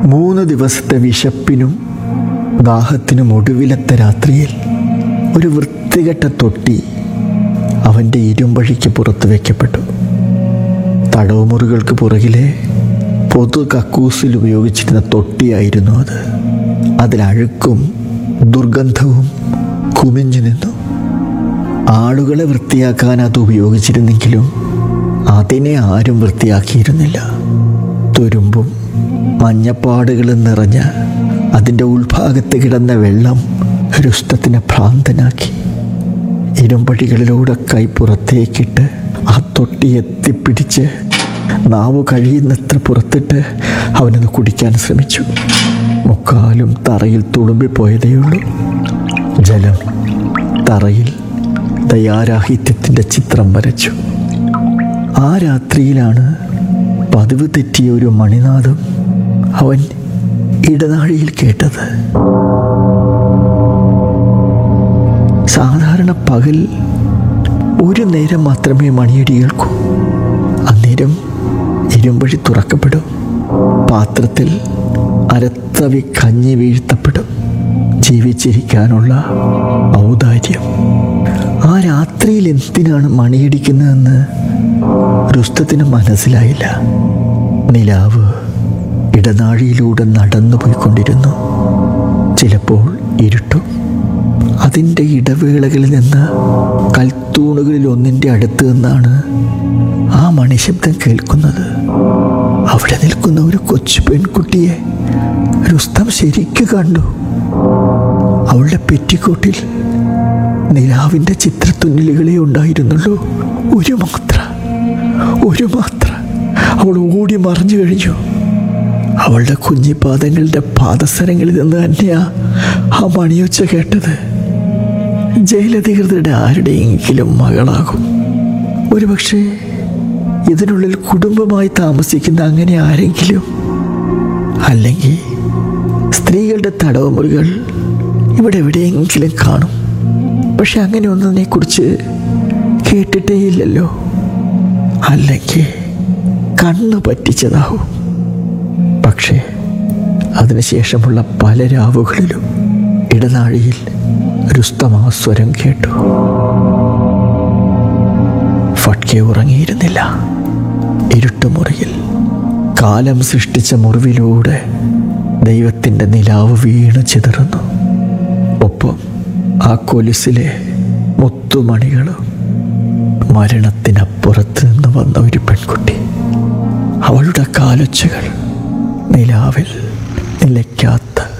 3 ദിവസത്തെ വിശപ്പിനും ദാഹത്തിനും ഒടുവിലത്തെ രാത്രിയിൽ ഒരു വൃത്തികെട്ട തൊട്ടി അവൻ്റെ ഇരുമ്പഴിക്ക് പുറത്ത് വയ്ക്കപ്പെട്ടു. തടവുമുറികൾക്ക് പുറകിലെ പൊതു കക്കൂസിൽ ഉപയോഗിച്ചിരുന്ന തൊട്ടിയായിരുന്നു അത്. അതിലഴുക്കും ദുർഗന്ധവും കുമിഞ്ഞു നിന്നു. ആളുകളെ വൃത്തിയാക്കാൻ അത് ഉപയോഗിച്ചിരുന്നെങ്കിലും അതിനെ ആരും വൃത്തിയാക്കിയിരുന്നില്ല. തുരുമ്പും മഞ്ഞപ്പാടുകളും നിറഞ്ഞ അതിൻ്റെ ഉൾഭാഗത്ത് കിടന്ന വെള്ളം രുസ്തത്തിനെ ഭ്രാന്തനാക്കി. ഇരുമ്പടികളിലൂടെ കൈ പുറത്തേക്കിട്ട് ആ തൊട്ടി എത്തിപ്പിടിച്ച് നാവ് കഴിയുന്നത്ര പുറത്തിട്ട് അവനത് കുടിക്കാൻ ശ്രമിച്ചു. മുക്കാലും തറയിൽ തുളുമ്പിപ്പോയതേയുള്ളൂ. ജലം തറയിൽ തയ്യാറാഹിത്യത്തിൻ്റെ ചിത്രം വരച്ചു. ആ രാത്രിയിലാണ് പതിവ് തെറ്റിയ ഒരു മണിനാദം അവൻ ഇടനാഴിയിൽ കേട്ടത്. സാധാരണ പകൽ ഒരു നേരം മാത്രമേ മണിയടി കേൾക്കൂ. അന്നേരം ഇരുമ്പഴി തുറക്കപ്പെടും. പാത്രത്തിൽ അരത്തവി കഞ്ഞി വീഴ്ത്തപ്പെടും. ജീവിച്ചിരിക്കാനുള്ള ഔദാര്യം. ആ രാത്രിയിൽ എന്തിനാണ് മണിയടിക്കുന്നതെന്ന് രുസ്തത്തിന് മനസ്സിലായില്ല. നിലാവ് ഇടനാഴിയിലൂടെ നടന്നു പോയിക്കൊണ്ടിരുന്നു. ചിലപ്പോൾ ഇരുട്ടും. അതിൻ്റെ ഇടവേളകളിൽ നിന്ന് കൽത്തൂണുകളിൽ ഒന്നിൻ്റെ അടുത്ത് നിന്നാണ് ആ മണിശബ്ദം കേൾക്കുന്നത്. അവിടെ നിൽക്കുന്ന ഒരു കൊച്ചു പെൺകുട്ടിയെ രുസ്തം ശരിക്കു കണ്ടു. അവളുടെ പെറ്റിക്കോട്ടിൽ നിലാവിൻ്റെ ചിത്രത്തുന്നലുകളെ ഉണ്ടായിരുന്നുള്ളൂ. ഒരു മാത്ര അവൾ ഓടി മറിഞ്ഞു കഴിഞ്ഞു. അവളുടെ കുഞ്ഞിപ്പാദങ്ങളുടെ പാദസരങ്ങളിൽ നിന്ന് തന്നെയാ ആ മണിയൊച്ച കേട്ടത്. ജയിലധികൃതരുടെ ആരുടെയെങ്കിലും മകളാകും. ഒരുപക്ഷെ ഇതിനുള്ളിൽ കുടുംബമായി താമസിക്കുന്ന അങ്ങനെ ആരെങ്കിലും. അല്ലെങ്കിൽ സ്ത്രീകളുടെ തടവുമുറികൾ ഇവിടെ എവിടെയെങ്കിലും കാണും. പക്ഷെ അങ്ങനെ ഒന്നിനെക്കുറിച്ച് കേട്ടിട്ടേയില്ലല്ലോ. അല്ലെങ്കിൽ കണ്ണു പറ്റിച്ചതാവും. പക്ഷേ അതിനുശേഷമുള്ള പല രാവുകളിലും ഇടനാഴിയിൽ രുസ്തം ആ സ്വരം കേട്ടു. ഫട്കെ ഉറങ്ങിയിരുന്നില്ല. ഇരുട്ടുമുറിയിൽ കാലം സൃഷ്ടിച്ച മുറിവിലൂടെ ദൈവത്തിൻ്റെ നിലാവ് വീണ് ചിതറുന്നു. ഒപ്പം ആ കൊലുസിലെ മുത്തുമണികളും. മരണത്തിനപ്പുറത്ത് നിന്ന് വന്ന ഒരു പെൺകുട്ടി. അവളുടെ കാലൊച്ചകൾ നിലാവിൽ നിലയ്ക്കാത്ത